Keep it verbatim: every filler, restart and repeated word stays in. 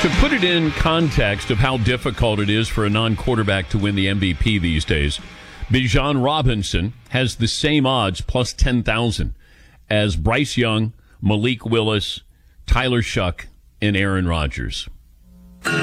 To put it in context of how difficult it is for a non-quarterback to win the M V P these days, Bijan Robinson has the same odds, plus ten thousand, as Bryce Young, Malik Willis, Tyler Shuck, and Aaron Rodgers.